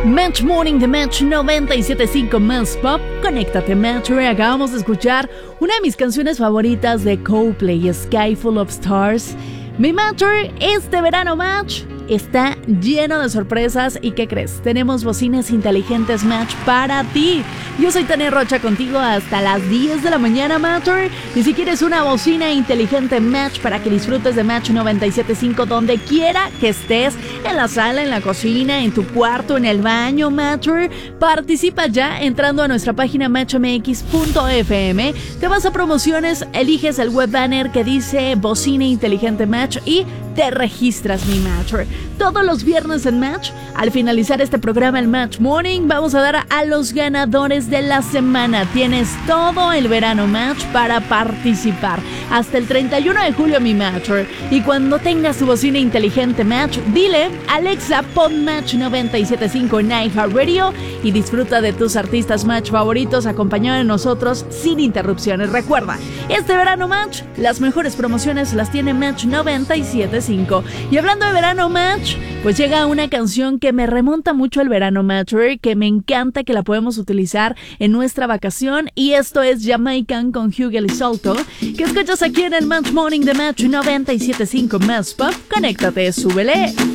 Match Morning de Match 97.5 Más Pop. Conéctate, Matcher. Acabamos de escuchar una de mis canciones favoritas de Coldplay, Sky Full of Stars. Mi Matcher, este verano Match está lleno de sorpresas. ¿Y qué crees? Tenemos bocinas inteligentes Match para ti. Yo soy Tania Rocha contigo hasta las 10 de la mañana, Matcher. Y si quieres una bocina inteligente Match para que disfrutes de Match 97.5 donde quiera que estés, en la sala, en la cocina, en tu cuarto, en el baño, Matcher, participa ya entrando a nuestra página matchmx.fm. Te vas a promociones, eliges el web banner que dice bocina inteligente Match y te registras, mi Matcher. Todos los viernes en Match, al finalizar este programa, el Match Morning, vamos a dar a los ganadores de la semana. Tienes todo el verano Match para participar. Hasta el 31 de julio, mi Matcher. Y cuando tengas tu bocina inteligente Match, dile, Alexa, pon Match 97.5 en iHeartRadio y disfruta de tus artistas Match favoritos acompañado de nosotros sin interrupciones. Recuerda, este verano Match, las mejores promociones las tiene Match 97.5. Y hablando de verano Match, pues llega una canción que me remonta mucho el verano Matcher, que me encanta que la podemos utilizar en nuestra vacación, y esto es Jamaican con Hugh Elizondo, que escuchas aquí en el Match Morning de Match 97.5 Más Pop. Conéctate, súbele.